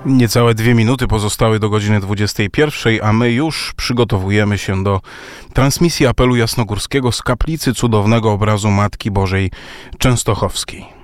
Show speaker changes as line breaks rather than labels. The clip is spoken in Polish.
Niecałe 2 minuty pozostały do godziny 21, a my już przygotowujemy się do transmisji apelu jasnogórskiego z kaplicy Cudownego Obrazu Matki Bożej Częstochowskiej.